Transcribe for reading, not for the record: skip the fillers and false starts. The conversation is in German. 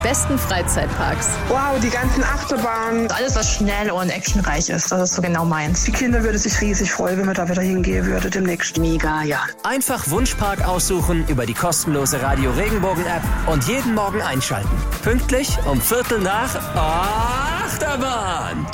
Besten Freizeitparks. Wow, die ganzen Achterbahnen. Alles, was schnell und actionreich ist, das ist so genau meins. Die Kinder würden sich riesig freuen, wenn wir da wieder hingehen würden demnächst. Mega, ja. Einfach Wunschpark aussuchen über die kostenlose Radio Regenbogen App und jeden Morgen einschalten. Pünktlich um 7:45 Achterbahn.